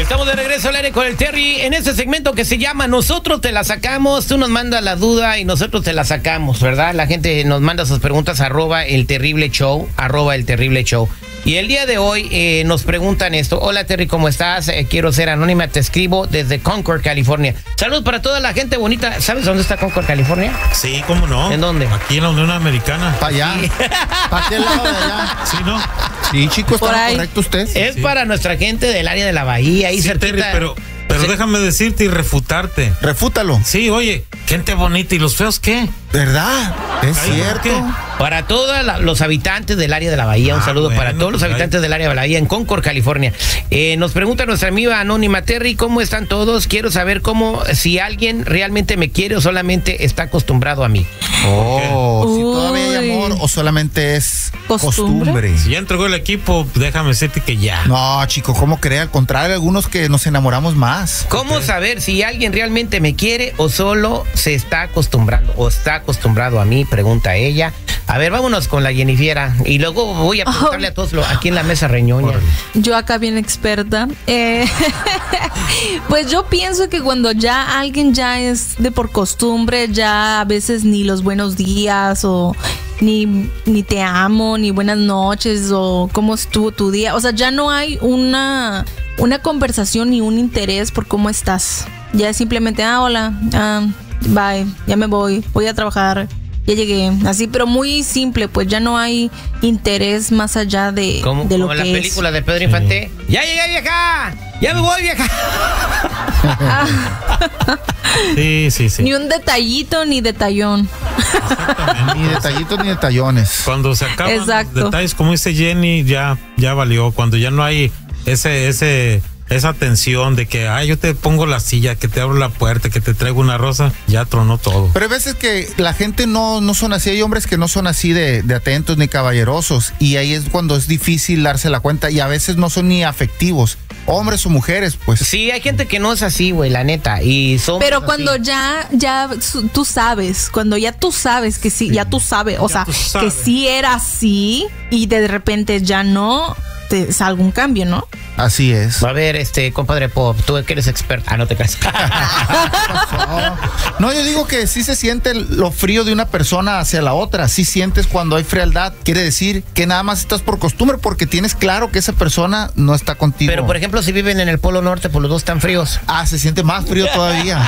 Estamos de regreso al aire con el Terry en este segmento que se llama Nosotros te la sacamos. Tú nos mandas la duda y nosotros te la sacamos, ¿verdad? La gente nos manda sus preguntas @el terrible show. Y el día de hoy nos preguntan esto. Hola Terry, ¿cómo estás? Quiero ser anónima, te escribo desde Concord, California. Saludos para toda la gente bonita. ¿Sabes dónde está Concord, California? Sí, ¿cómo no? ¿En dónde? Aquí en la Unión Americana. Para allá. Sí. ¿Para qué lado de allá? Sí, ¿no? Sí, chicos, ¿está correcto usted? Es sí. Para nuestra gente del área de la Bahía, ahí Sí, cerquita. Terry, pero Sí. déjame decirte y refutarte. Refútalo. Sí, oye, gente bonita, ¿y los feos qué? ¿Verdad? Es Ay, cierto. ¿qué? Para todos los habitantes del área de la Bahía, un saludo bueno, para todos los pues, habitantes del área de la Bahía en Concord, California. Nos pregunta nuestra amiga anónima Terry, ¿cómo están todos? Quiero saber si alguien realmente me quiere o solamente está acostumbrado a mí. Oh, si Uy. todavía hay amor o solamente es ¿Costumbre? costumbre. Si ya entregó el equipo, déjame decirte que ya. No, chico, ¿cómo cree? Al contrario, algunos que nos enamoramos más. ¿Cómo saber si alguien realmente me quiere o solo se está acostumbrando o está acostumbrado a mí? Pregunta ella. A ver, vámonos con la Jennifiera y luego voy a preguntarle a todos aquí en la mesa reñoña. Yo acá bien experta. Pues yo pienso que cuando ya alguien ya es de por costumbre, ya a veces ni los buenos días o ni te amo, ni buenas noches o cómo estuvo tu día. O sea, ya no hay una conversación ni un interés por cómo estás. Ya es simplemente, hola, bye, ya me voy a trabajar. Ya llegué, así, pero muy simple, pues ya no hay interés más allá de lo como que la película de Pedro Infante. ¡Ya llegué, vieja! ¡Ya me voy, vieja! Sí. Ni un detallito ni detallón. Ni detallitos ni detallones. Cuando se acaban Exacto. los detalles, como dice Jenny, ya valió. Cuando ya no hay esa tensión de que, yo te pongo la silla, que te abro la puerta, que te traigo una rosa, ya tronó todo. Pero hay veces que la gente no son así, hay hombres que no son así de atentos ni caballerosos, y ahí es cuando es difícil darse la cuenta, y a veces no son ni afectivos, hombres o mujeres, pues. Sí, hay gente que no es así, güey, la neta. Pero cuando ya tú sabes, cuando ya tú sabes que sí, ya tú sabes, o Ya sea, tú sabes. que sí era así y de repente ya no, es algún cambio, ¿no? Así es. A ver, compadre Pop, tú que eres experto. No te creas. No, yo digo que sí se siente lo frío de una persona hacia la otra. Sí sientes cuando hay frialdad. Quiere decir que nada más estás por costumbre porque tienes claro que esa persona no está contigo. Pero, por ejemplo, si viven en el Polo Norte, pues los dos están fríos. Se siente más frío todavía.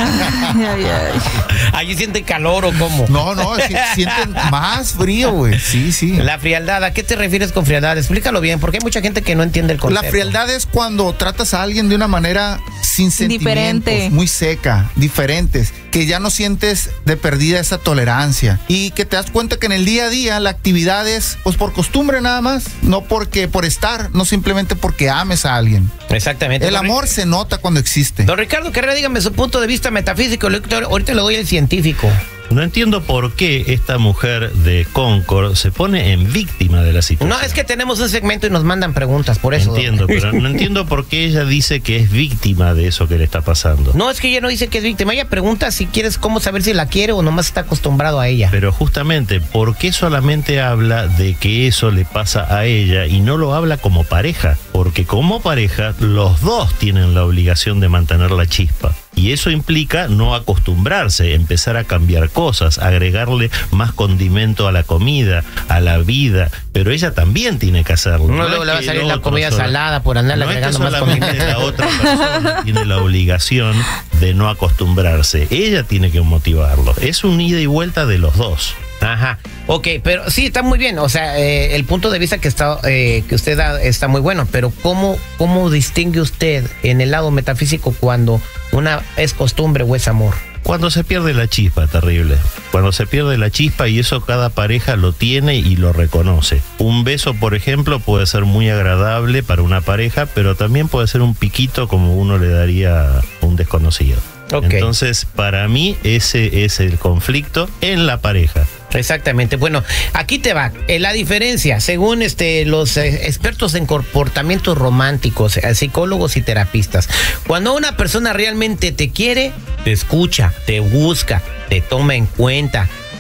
¿Allí sienten calor o cómo? No, sienten más frío, güey. Sí. La frialdad, ¿a qué te refieres con frialdad? Explícalo bien, porque hay mucha gente que no entiende el concepto. La frialdad es cuando tratas a alguien de una manera sin sentimientos, Diferente. muy seca, diferentes, que ya no sientes de perdida esa tolerancia y que te das cuenta que en el día a día la actividad es pues por costumbre nada más, no porque por estar, no simplemente porque ames a alguien. Exactamente. El amor se nota cuando existe. Don Ricardo Carrera, dígame su punto de vista metafísico. Ahorita le doy el científico. No entiendo por qué esta mujer de Concord se pone en víctima de la situación. No, es que tenemos un segmento y nos mandan preguntas, por eso. Entiendo, pero no entiendo por qué ella dice que es víctima de eso que le está pasando. No, es que ella no dice que es víctima. Ella pregunta si quieres cómo saber si la quiere o nomás está acostumbrado a ella. Pero justamente, ¿por qué solamente habla de que eso le pasa a ella y no lo habla como pareja? Porque como pareja, los dos tienen la obligación de mantener la chispa. Y eso implica no acostumbrarse, empezar a cambiar cosas, agregarle más condimento a la comida, a la vida. Pero ella también tiene que hacerlo. No, luego le va a salir la comida salada por andarle agregando más condimento. La otra persona tiene la obligación de no acostumbrarse. Ella tiene que motivarlo. Es un ida y vuelta de los dos. Ajá, ok, pero sí, está muy bien. O sea, el punto de vista que usted da está muy bueno, pero ¿cómo distingue usted en el lado metafísico cuando una es costumbre o es amor? Cuando se pierde la chispa, terrible. Cuando se pierde la chispa, y eso cada pareja lo tiene y lo reconoce. Un beso, por ejemplo, puede ser muy agradable para una pareja, pero también puede ser un piquito como uno le daría a un desconocido. Okay. Entonces, para mí, ese es el conflicto en la pareja. Exactamente. Bueno, aquí te va. La diferencia, según los expertos en comportamientos románticos, psicólogos y terapistas, cuando una persona realmente te quiere, te escucha, te busca, te toma en cuenta,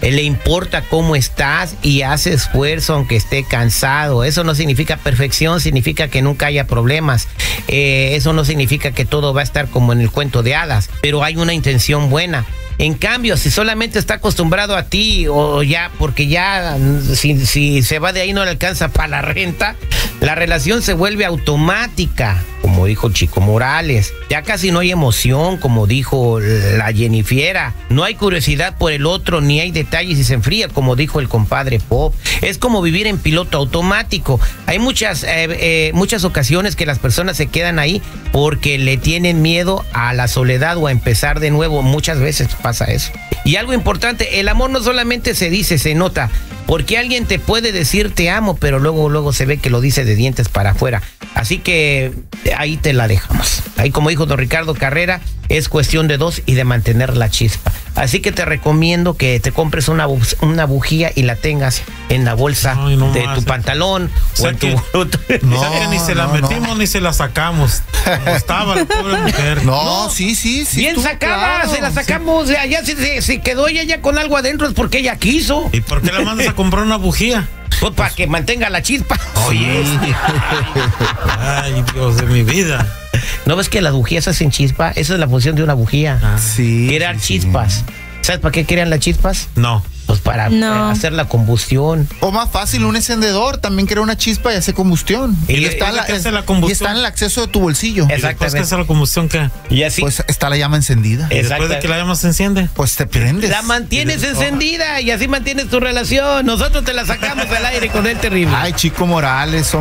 le importa cómo estás y hace esfuerzo aunque esté cansado. Eso no significa perfección, significa que nunca haya problemas. Eso no significa que todo va a estar como en el cuento de hadas, pero hay una intención buena. En cambio, si solamente está acostumbrado a ti o ya, porque ya si se va de ahí no le alcanza para la renta, la relación se vuelve automática, como dijo Chico Morales. Ya casi no hay emoción, como dijo la Jennifiera. No hay curiosidad por el otro, ni hay detalles y se enfría, como dijo el compadre Pop. Es como vivir en piloto automático. Hay muchas ocasiones que las personas se quedan ahí porque le tienen miedo a la soledad o a empezar de nuevo. Muchas veces pasa eso. Y algo importante, el amor no solamente se dice, se nota, porque alguien te puede decir te amo, pero luego se ve que lo dice de dientes para afuera. Así que ahí te la dejamos. Ahí, como dijo don Ricardo Carrera, es cuestión de dos y de mantener la chispa. Así que te recomiendo que te compres una bujía y la tengas en la bolsa de tu pantalón o en tu... No, ni se la metimos ni se la sacamos. Como estaba la pobre mujer. No, sí. Bien sacada, claro, se la sacamos. Sí. Allá se quedó ella ya con algo adentro, es porque ella quiso. ¿Y por qué la mandas a comprar una bujía? Pues para que mantenga la chispa. Oye. Ay, Dios de mi vida. ¿No ves que las bujías hacen chispa? Esa es la función de una bujía. Sí. Crear chispas. ¿Sabes para qué crean las chispas? No. Pues para hacer la combustión. O más fácil, un encendedor también crea una chispa y hace combustión. Y está en el acceso de tu bolsillo. Exactamente. ¿Qué hace la combustión? ¿Qué? Y así. Pues está la llama encendida. Y después de que la llama se enciende, pues te prendes. La mantienes encendida y así mantienes tu relación. Nosotros te la sacamos al aire con el terrible. Ay, Chico Morales.